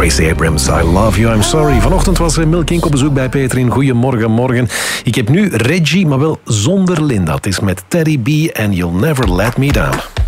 Tracy Abrams, I love you, I'm sorry. Vanochtend was Mil Kink op bezoek bij Peter in Goedemorgen Morgen. Ik heb nu Reggie, maar wel zonder Linda. Het is met Teddy B en You'll Never Let Me Down.